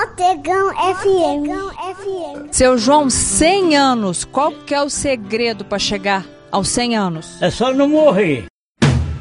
Motegão FM. Seu João, 100 anos, qual que é o segredo para chegar aos 100 anos? É só não morrer.